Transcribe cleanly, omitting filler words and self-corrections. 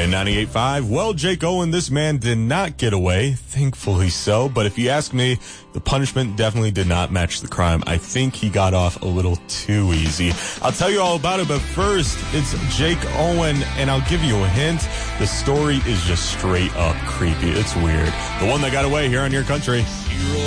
And 98.5, well, Jake Owen, this man did not get away, thankfully so. But if you ask me, the punishment definitely did not match the crime. I think he got off a little too easy. I'll tell you all about it, but first, it's Jake Owen, and I'll give you a hint. The story is just straight up creepy. It's weird. The one that got away here on Your Country.